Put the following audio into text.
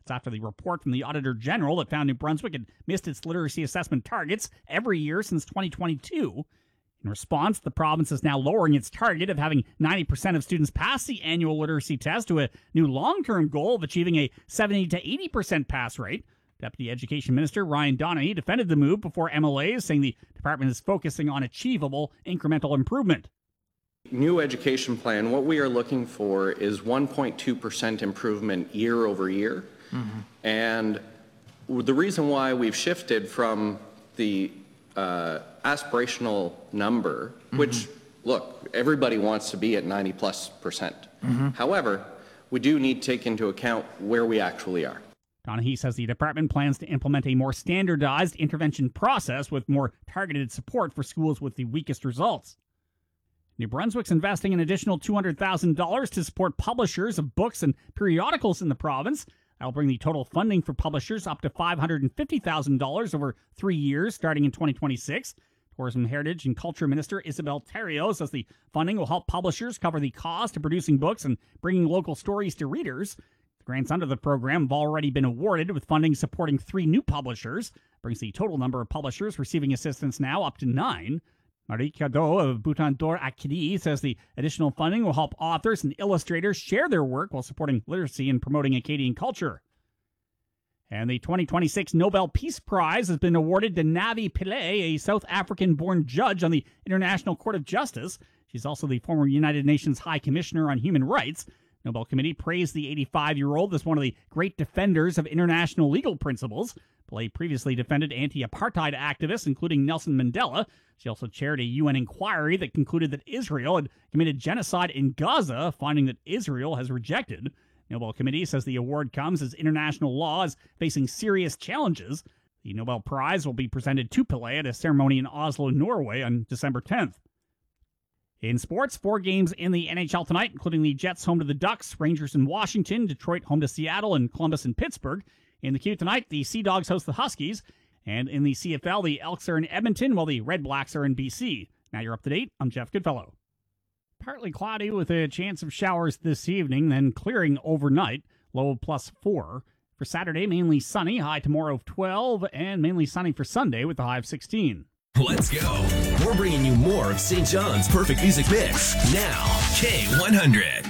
It's after the report from the Auditor General that found New Brunswick had missed its literacy assessment targets every year since 2022. In response, the province is now lowering its target of having 90% of students pass the annual literacy test to a new long-term goal of achieving a 70 to 80% pass rate. Deputy Education Minister Ryan Donaghy defended the move before MLAs, saying the department is focusing on achievable incremental improvement. New education plan, what we are looking for is 1.2% improvement year over year. And the reason why we've shifted from the aspirational number, which, look, everybody wants to be at 90+%. However, we do need to take into account where we actually are. Donaghy says the department plans to implement a more standardized intervention process with more targeted support for schools with the weakest results. New Brunswick's investing an additional $200,000 to support publishers of books and periodicals in the province. That'll bring the total funding for publishers up to $550,000 over 3 years, starting in 2026. Tourism, Heritage, and Culture Minister Isabel Terrio says the funding will help publishers cover the cost of producing books and bringing local stories to readers. The grants under the program have already been awarded, with funding supporting 3 new publishers. Brings the total number of publishers receiving assistance now up to 9. Marie Cadeau of Bouton d'Or Acadie says the additional funding will help authors and illustrators share their work while supporting literacy and promoting Acadian culture. And the 2026 Nobel Peace Prize has been awarded to Navi Pillay, a South African-born judge on the International Court of Justice. She's also the former United Nations High Commissioner on Human Rights. Nobel Committee praised the 85-year-old as one of the great defenders of international legal principles. Pillay previously defended anti-apartheid activists, including Nelson Mandela. She also chaired a UN inquiry that concluded that Israel had committed genocide in Gaza, finding that Israel has rejected. Nobel Committee says the award comes as international law is facing serious challenges. The Nobel Prize will be presented to Pillay at a ceremony in Oslo, Norway on December 10th. In sports, 4 games in the NHL tonight, including the Jets home to the Ducks, Rangers in Washington, Detroit home to Seattle, and Columbus and Pittsburgh. In the Q tonight, the Sea Dogs host the Huskies. And in the CFL, the Elks are in Edmonton, while the Red Blacks are in BC. Now you're up to date. I'm Jeff Goodfellow. Partly cloudy with a chance of showers this evening, then clearing overnight, low of +4. For Saturday, mainly sunny, high tomorrow of 12, and mainly sunny for Sunday with a high of 16. Let's go. We're bringing you more of St. John's Perfect Music Mix. Now, K100.